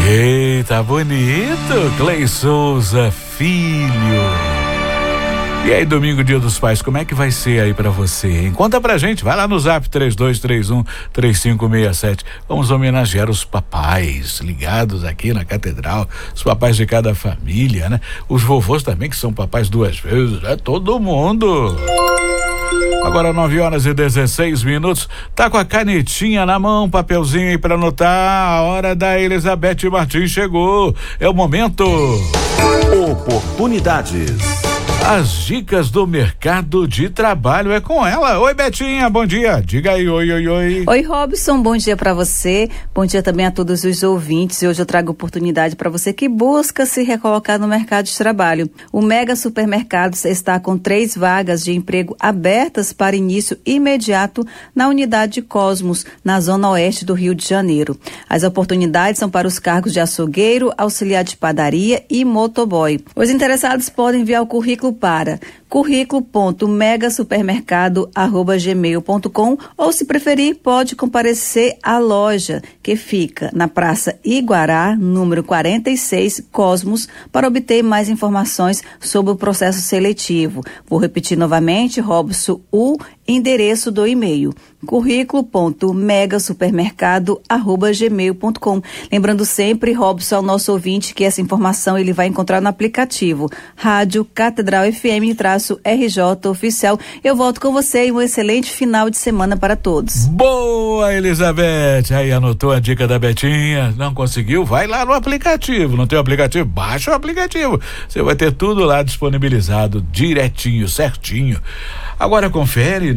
Eita, bonito, Clay Souza Filho. E aí, domingo, dia dos pais, como é que vai ser aí pra você, hein? Conta pra gente, vai lá no Zap 3231-3567. Vamos homenagear os papais ligados aqui na Catedral, os papais de cada família, né? Os vovôs também, que são papais duas vezes, né? Todo mundo. Agora 9h16. Tá com a canetinha na mão, papelzinho aí pra anotar. A hora da Elizabeth Martins chegou. É o momento. Oportunidades. As dicas do mercado de trabalho é com ela. Oi, Betinha, bom dia. Diga aí, oi. Oi, Robson, bom dia para você. Bom dia também a todos os ouvintes. E hoje eu trago oportunidade para você que busca se recolocar no mercado de trabalho. O Mega Supermercados está com 3 vagas de emprego abertas para início imediato na unidade Cosmos, na zona oeste do Rio de Janeiro. As oportunidades são para os cargos de açougueiro, auxiliar de padaria e motoboy. Os interessados podem enviar o currículo para currículo.megasupermercado@gmail.com ou, se preferir, pode comparecer à loja que fica na Praça Iguará, número 46, Cosmos, para obter mais informações sobre o processo seletivo. Vou repetir novamente, Robson, o endereço do e-mail: currículo.megasupermercado@gmail.com. Lembrando sempre, Robson, ao nosso ouvinte, que essa informação ele vai encontrar no aplicativo Rádio Catedral FM-RJ Oficial. Eu volto com você e um excelente final de semana para todos. Boa, Elizabeth. Aí anotou a dica da Betinha. Não conseguiu? Vai lá no aplicativo. Não tem o aplicativo? Baixa o aplicativo. Você vai ter tudo lá disponibilizado direitinho, certinho. Agora confere,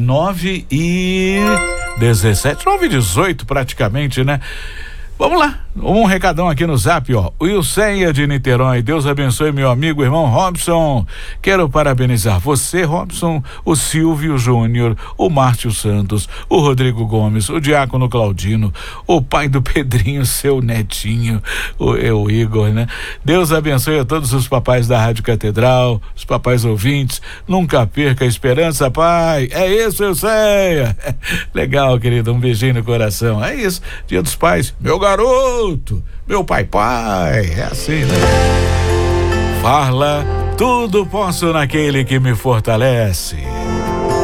9h17, 9h18 praticamente, né? Vamos lá, um recadão aqui no Zap, ó. O Ilceia de Niterói, Deus abençoe meu amigo, irmão Robson. Quero parabenizar você, Robson, o Silvio Júnior, o Márcio Santos, o Rodrigo Gomes, o Diácono Claudino, o pai do Pedrinho, seu netinho, o Igor, né? Deus abençoe a todos os papais da Rádio Catedral, os papais ouvintes. Nunca perca a esperança, pai. É isso, Ilceia. Legal, querido, um beijinho no coração. É isso, Dia dos Pais, meu garoto, meu pai, é assim, né? Fala, tudo posso naquele que me fortalece.